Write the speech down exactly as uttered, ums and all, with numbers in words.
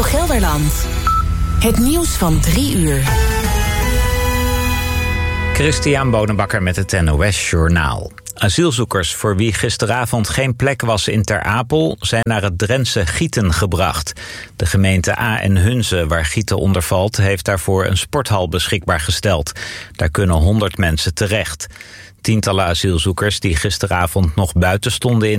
Gelderland. Het nieuws van drie uur. Christian Bonenbakker met het N O S Journaal. Asielzoekers voor wie gisteravond geen plek was in Ter Apel zijn naar het Drentse Gieten gebracht. De gemeente A en Hunze, waar Gieten onder valt, heeft daarvoor een sporthal beschikbaar gesteld. Daar kunnen honderd mensen terecht. Tientallen asielzoekers die gisteravond nog buiten stonden in